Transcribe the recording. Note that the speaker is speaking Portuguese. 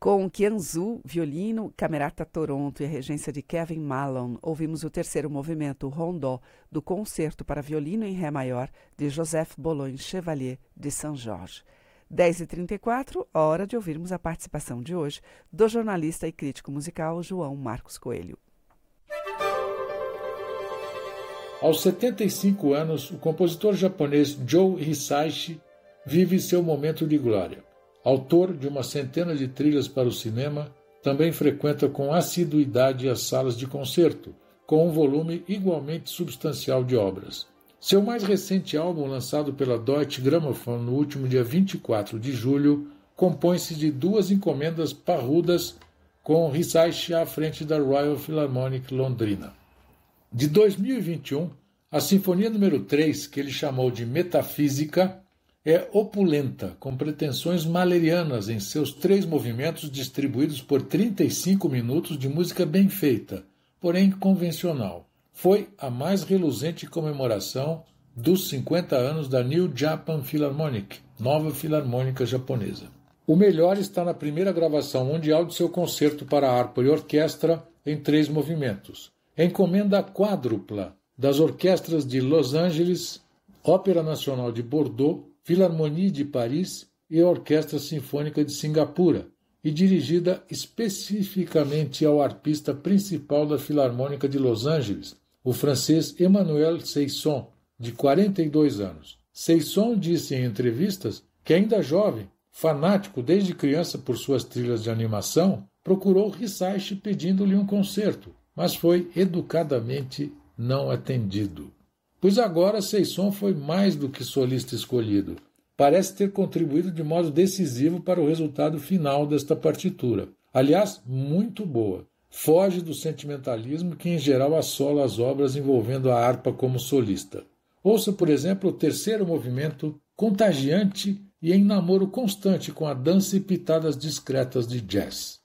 Com Qianzu, violino, Camerata Toronto e a regência de Kevin Malone, ouvimos o terceiro movimento, Rondó, do Concerto para Violino em Ré Maior, de Joseph Bologne Chevalier de Saint-Georges. 10h34, hora de ouvirmos a participação de hoje do jornalista e crítico musical João Marcos Coelho. Aos 75 anos, o compositor japonês Joe Hisaishi vive seu momento de glória. Autor de uma centena de trilhas para o cinema, também frequenta com assiduidade as salas de concerto, com um volume igualmente substancial de obras. Seu mais recente álbum, lançado pela Deutsche Grammophon no último dia 24 de julho, compõe-se de 2 encomendas parrudas, com Hisaishi à frente da Royal Philharmonic Londrina. De 2021, a Sinfonia número 3, que ele chamou de Metafísica, é opulenta, com pretensões mahlerianas em seus 3 movimentos distribuídos por 35 minutos de música bem feita, porém convencional. Foi a mais reluzente comemoração dos 50 anos da New Japan Philharmonic, nova filarmônica japonesa. O melhor está na primeira gravação mundial de seu concerto para harpa e orquestra em 3 movimentos. Encomenda quádrupla das orquestras de Los Angeles, Ópera Nacional de Bordeaux, Philharmonie de Paris e a Orquestra Sinfônica de Singapura, e dirigida especificamente ao arpista principal da Filarmônica de Los Angeles, o francês Emmanuel Seisson, de 42 anos. Seisson disse em entrevistas que, ainda jovem, fanático desde criança por suas trilhas de animação, procurou Hisaishi pedindo-lhe um concerto, mas foi educadamente não atendido. Pois agora Seisson foi mais do que solista escolhido. Parece ter contribuído de modo decisivo para o resultado final desta partitura. Aliás, muito boa. Foge do sentimentalismo que em geral assola as obras envolvendo a harpa como solista. Ouça, por exemplo, o terceiro movimento, contagiante e em namoro constante com a dança e pitadas discretas de jazz.